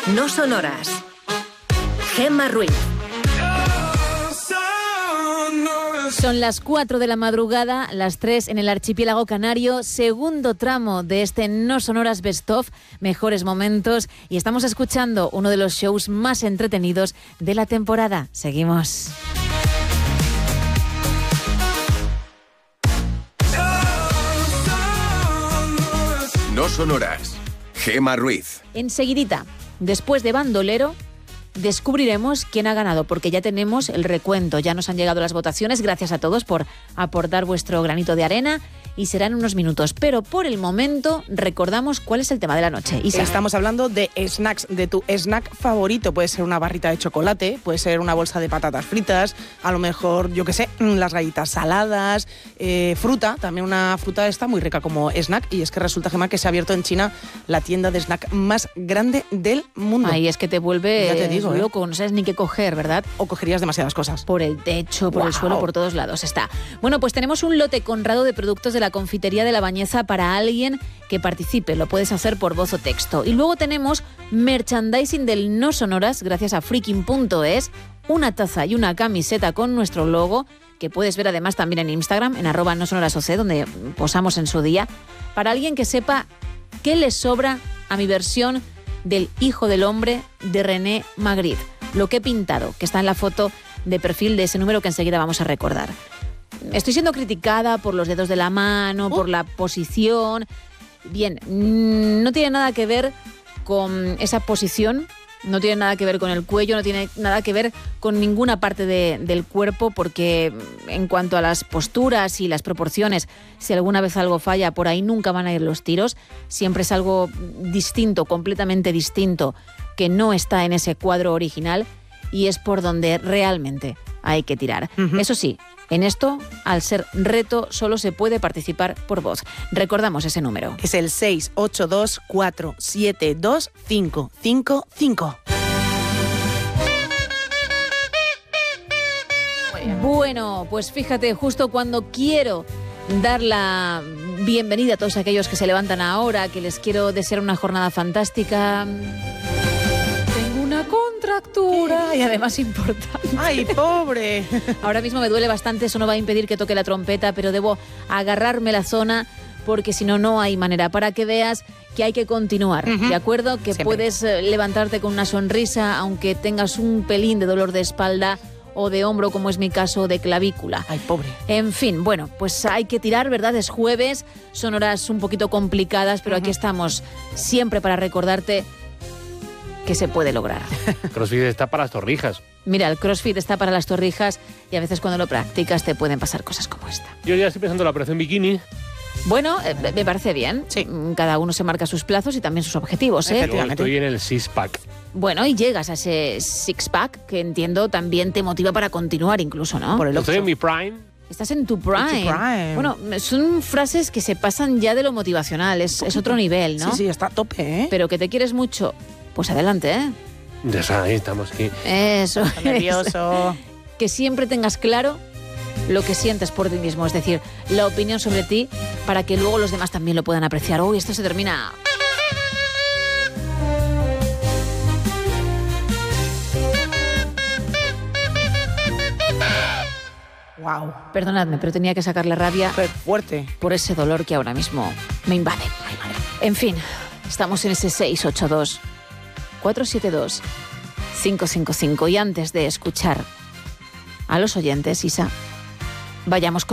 No sonoras. Gemma Ruiz. Son las 4 de la madrugada, las 3 en el archipiélago canario, segundo tramo de este No Sonoras Best Of, mejores momentos, y estamos escuchando uno de los shows más entretenidos de la temporada. Seguimos. No sonoras. Gemma Ruiz. Enseguidita, después de Bandolero, descubriremos quién ha ganado, porque ya tenemos el recuento, ya nos han llegado las votaciones. Gracias a todos por aportar vuestro granito de arena y serán unos minutos. Pero por el momento recordamos cuál es el tema de la noche. Isa. Estamos hablando de snacks, de tu snack favorito. Puede ser una barrita de chocolate, puede ser una bolsa de patatas fritas, a lo mejor, yo qué sé, las galletas saladas, fruta, también una fruta está muy rica como snack. Y es que resulta, Gemma, que se ha abierto en China la tienda de snack más grande del mundo. Ahí es que te vuelve... Ya te digo, loco, no sabes ni qué coger, ¿verdad? O cogerías demasiadas cosas. Por el techo, por el suelo, por todos lados está. Bueno, pues tenemos un lote conrado de productos de la confitería de La Bañeza para alguien que participe. Lo puedes hacer por voz o texto. Y luego tenemos merchandising del No Sonoras, gracias a freaking.es, una taza y una camiseta con nuestro logo, que puedes ver además también en Instagram, en @nosonorasoc, donde posamos en su día, para alguien que sepa qué le sobra a mi versión del Hijo del Hombre de René Magritte. Lo que he pintado, que está en la foto de perfil de ese número que enseguida vamos a recordar. Estoy siendo criticada por los dedos de la mano, por la posición. Bien, no tiene nada que ver con esa posición, no tiene nada que ver con el cuello, no tiene nada que ver con ninguna parte del cuerpo, porque en cuanto a las posturas y las proporciones, si alguna vez algo falla, por ahí nunca van a ir los tiros. Siempre es algo distinto, completamente distinto, que no está en ese cuadro original, y es por donde realmente hay que tirar. Eso sí, en esto, al ser reto, solo se puede participar por voz. Recordamos ese número. Es el 682472555. Bueno, pues fíjate, justo cuando quiero dar la bienvenida a todos aquellos que se levantan ahora, que les quiero desear una jornada fantástica, tengo una contractura y además importante. ¡Ay, pobre! Ahora mismo me duele bastante, eso no va a impedir que toque la trompeta, pero debo agarrarme la zona porque si no, no hay manera. Para que veas que hay que continuar, ¿de acuerdo? Que siempre puedes levantarte con una sonrisa, aunque tengas un pelín de dolor de espalda o de hombro, como es mi caso, de clavícula. ¡Ay, pobre! En fin, bueno, pues hay que tirar, ¿verdad? Es jueves, son horas un poquito complicadas, pero aquí estamos siempre para recordarte que se puede lograr. CrossFit está para las torrijas. Mira, el CrossFit está para las torrijas y a veces cuando lo practicas te pueden pasar cosas como esta. Yo ya estoy pensando en la operación bikini. Bueno, me parece bien. Sí. Cada uno se marca sus plazos y también sus objetivos, ¿eh? Yo estoy en el six-pack. Bueno, y llegas a ese six-pack que entiendo también te motiva para continuar incluso, ¿no? Por el Estoy Oxxo. en mi prime. Estás en tu prime. Bueno, son frases que se pasan ya de lo motivacional, es otro nivel, ¿no? Sí, sí, está a tope, ¿eh? Pero que te quieres mucho, pues adelante, ¿eh? Ya sabes, estamos aquí. Eso. Está nervioso. Que siempre tengas claro lo que sientes por ti mismo, es decir, la opinión sobre ti, para que luego los demás también lo puedan apreciar. Uy, esto se termina. Wow. Perdonadme, pero tenía que sacar la rabia Fuerte. por ese dolor que ahora mismo me invade. Ay, madre. En fin, estamos en ese 682-472-555. Y antes de escuchar a los oyentes, Isa, vayamos con